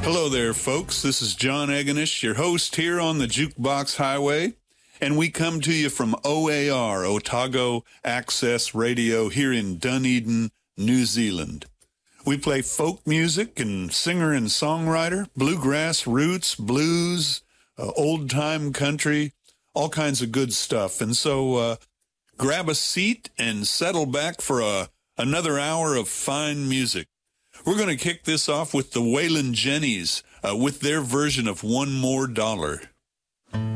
Hello there, folks. This is John Egenish, your host here on the Jukebox Highway, and we come to you from OAR, Otago Access Radio, here in Dunedin, New Zealand. We play folk music and singer and songwriter, bluegrass, roots, blues, old-time country, all kinds of good stuff. And so grab a seat and settle back for another hour of fine music. We're going to kick this off with the Waylon Jennys with their version of One More Dollar.